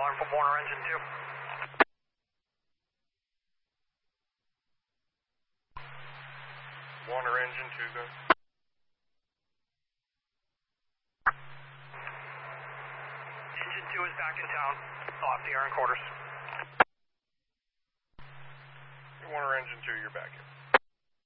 alarm from Warner Engine 2. Warner Engine 2, go. Engine 2 is back in town, off the air in quarters. Warner Engine 2, you're back here.